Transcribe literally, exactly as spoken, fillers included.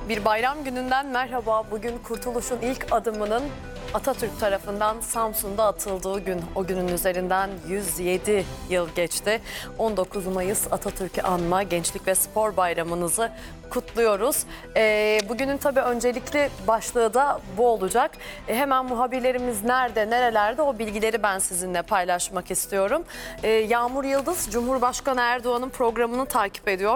Bir bayram gününden merhaba. Bugün Kurtuluş'un ilk adımının Atatürk tarafından Samsun'da atıldığı gün. O günün üzerinden yüz yedi yıl geçti. on dokuz Mayıs Atatürk'ü anma Gençlik ve Spor Bayramınızı kutluyoruz. Ee, bugünün tabii öncelikli başlığı da bu olacak. Ee, hemen muhabirlerimiz nerede, nerelerde o bilgileri ben sizinle paylaşmak istiyorum. Ee, Yağmur Yıldız, Cumhurbaşkanı Erdoğan'ın programını takip ediyor.